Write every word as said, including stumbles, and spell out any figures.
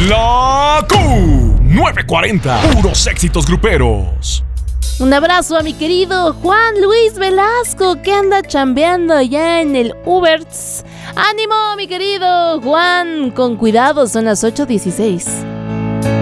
La Q novecientos cuarenta, puros éxitos gruperos. Un abrazo a mi querido Juan Luis Velasco, que anda chambeando allá en el Uberts. ¡Ánimo, mi querido Juan! Con cuidado, son las ocho dieciséis.